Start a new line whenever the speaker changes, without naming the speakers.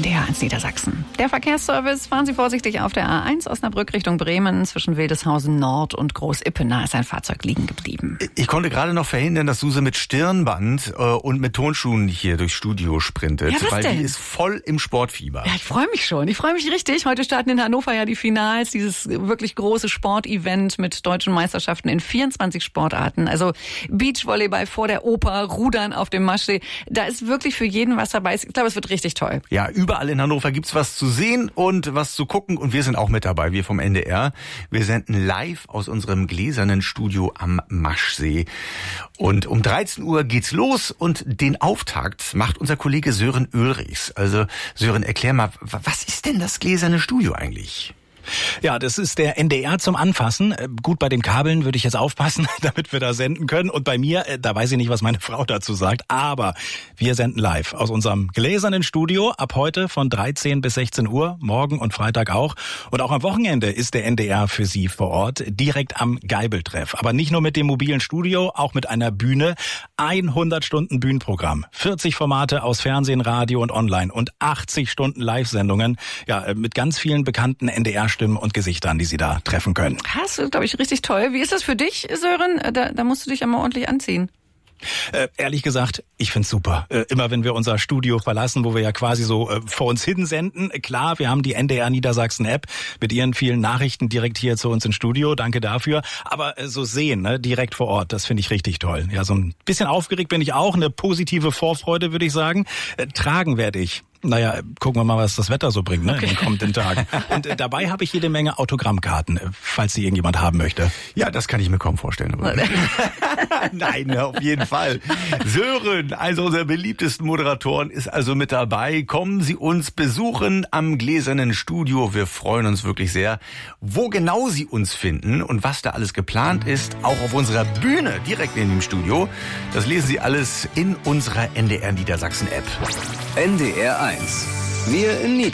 NDR1 Niedersachsen. Der Verkehrsservice, fahren Sie vorsichtig auf der A1 Osnabrück Richtung Bremen. Zwischen Wildeshausen Nord und Groß-Ippener ist ein Fahrzeug liegen geblieben.
Ich konnte gerade noch verhindern, dass Suse mit Stirnband und mit Tonschuhen hier durchs Studio sprintet.
Ja, was
weil
denn?
Die ist voll im Sportfieber.
Ja, ich freue mich schon. Ich freue mich richtig. Heute starten in Hannover ja die Finals, dieses wirklich große Sportevent mit deutschen Meisterschaften in 24 Sportarten. Also Beachvolleyball vor der Oper, Rudern auf dem Maschsee. Da ist wirklich für jeden was dabei. Ich glaube, es wird richtig toll.
Ja, überall in Hannover gibt's was zu sehen und was zu gucken und wir sind auch mit dabei, wir vom NDR. Wir senden live aus unserem gläsernen Studio am Maschsee. Und um 13 Uhr geht's los und den Auftakt macht unser Kollege Sören Ulrichs. Also Sören, erklär mal, was ist denn das gläserne Studio eigentlich?
Ja, das ist der NDR zum Anfassen. Gut, bei den Kabeln würde ich jetzt aufpassen, damit wir da senden können. Und bei mir, da weiß ich nicht, was meine Frau dazu sagt, aber wir senden live aus unserem gläsernen Studio ab heute von 13 bis 16 Uhr, morgen und Freitag auch. Und auch am Wochenende ist der NDR für Sie vor Ort, direkt am Geibeltreff. Aber nicht nur mit dem mobilen Studio, auch mit einer Bühne. 100 Stunden Bühnenprogramm, 40 Formate aus Fernsehen, Radio und Online und 80 Stunden Live-Sendungen. Ja, mit ganz vielen bekannten NDR-Stimmen und Gesichtern, die Sie da treffen können.
Das ist, glaube ich, richtig toll. Wie ist das für dich, Sören? Da musst du dich ja mal ordentlich anziehen.
Ehrlich gesagt, ich find's super. Immer wenn wir unser Studio verlassen, wo wir ja quasi so vor uns hin senden. Klar, wir haben die NDR Niedersachsen App mit ihren vielen Nachrichten direkt hier zu uns ins Studio. Danke dafür. Aber so sehen, ne, direkt vor Ort, das finde ich richtig toll. Ja, so ein bisschen aufgeregt bin ich auch. Eine positive Vorfreude, würde ich sagen. Tragen werde ich. Naja, gucken wir mal, was das Wetter so bringt, ne, in den kommenden Tagen. Und dabei habe ich jede Menge Autogrammkarten, falls sie irgendjemand haben möchte.
Ja, das kann ich mir kaum vorstellen. Aber nein, auf jeden Fall. Sören, also unser beliebtesten Moderatoren, ist also mit dabei. Kommen Sie uns besuchen am gläsernen Studio. Wir freuen uns wirklich sehr. Wo genau Sie uns finden und was da alles geplant ist, auch auf unserer Bühne direkt in dem Studio, das lesen Sie alles in unserer NDR Niedersachsen App.
NDR1. Wir in Niedersachsen.